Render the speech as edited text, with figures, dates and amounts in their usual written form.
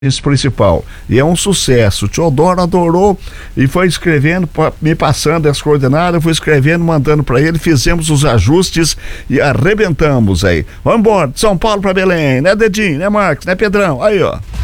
principal, e é um sucesso. O Teodoro adorou e foi escrevendo, me passando as coordenadas, eu fui escrevendo, mandando para ele, fizemos os ajustes e arrebentamos aí. Vamos embora, de São Paulo para Belém, né, Dedinho, né, Marcos, né, Pedrão, aí ó.